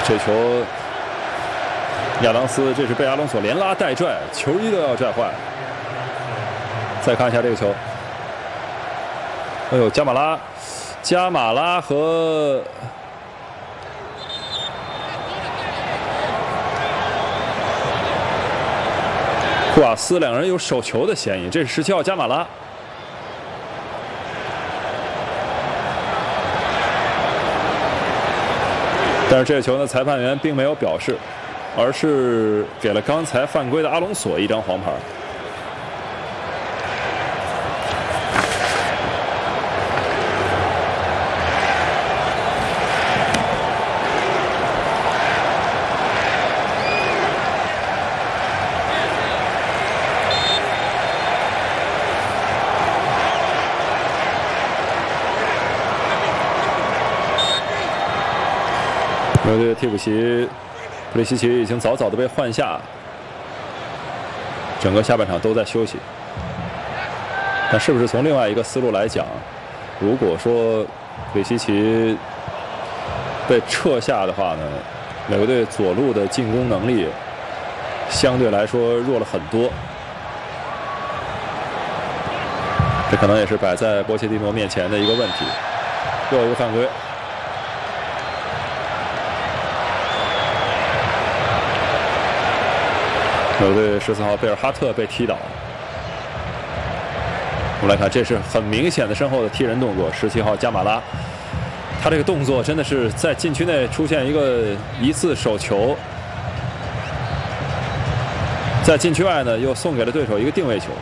这球，亚当斯这是被阿隆索连拉带拽，球衣都要拽坏。再看一下这个球，哎呦，加马拉和库瓦斯两人有手球的嫌疑，这是17号加马拉。但是这个球呢，裁判员并没有表示，而是给了刚才犯规的阿隆索一张黄牌。球队的替补席普利西奇已经早早的被换下，整个下半场都在休息。但是不是从另外一个思路来讲，如果说普利西奇被撤下的话呢，美国队左路的进攻能力相对来说弱了很多。这可能也是摆在波切蒂诺面前的一个问题。又一个犯规。美国队14号贝尔哈特被踢倒。我们来看，这是很明显的身后的踢人动作。17号加马拉，他这个动作真的是在禁区内出现一个疑似手球，在禁区外呢又送给了对手一个定位球。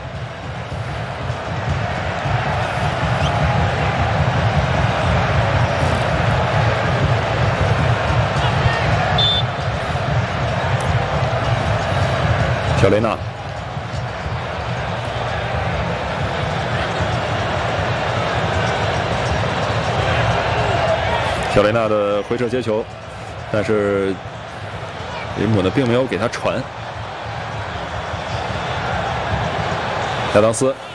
小雷纳，小雷纳的回撤接球，但是林姆呢并没有给他传。亚当斯。